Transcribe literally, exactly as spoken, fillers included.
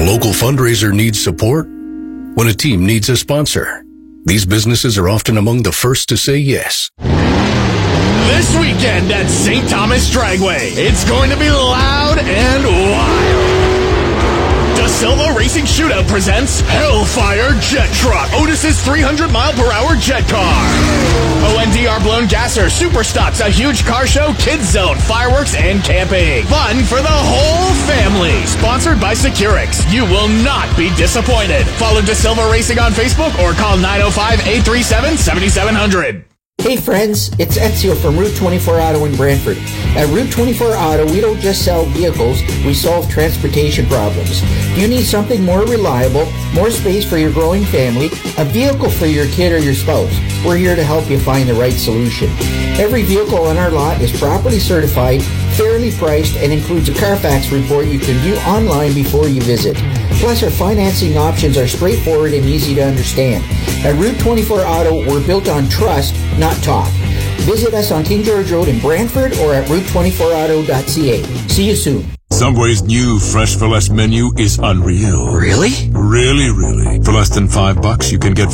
local fundraiser needs support, when a team needs a sponsor, these businesses are often among the first to say yes. This weekend at Saint Thomas Dragway, it's going to be loud and wild. Da Silva Racing Shootout presents Hellfire Jet Truck, Otis's three hundred mile per hour jet car. O N D R Blown Gasser, Super Stops, a huge car show, kids zone, fireworks, and camping. Fun for the whole family. Sponsored by Securix. You will not be disappointed. Follow Da Silva Racing on Facebook or call nine oh five, eight three seven, seven seven zero zero. Hey friends, it's Ezio from Route twenty-four Auto in Brantford. At Route twenty-four Auto, we don't just sell vehicles, we solve transportation problems. Do you need something more reliable, more space for your growing family, a vehicle for your kid or your spouse? We're here to help you find the right solution. Every vehicle on our lot is properly certified, fairly priced, and includes a Carfax report you can view online before you visit. Plus, our financing options are straightforward and easy to understand. At Route twenty-four Auto, we're built on trust, not talk. Visit us on King George Road in Brantford or at route twenty-four auto dot c a. See you soon. Subway's new Fresh for Less menu is unreal. Really? Really, really. For less than five bucks, you can get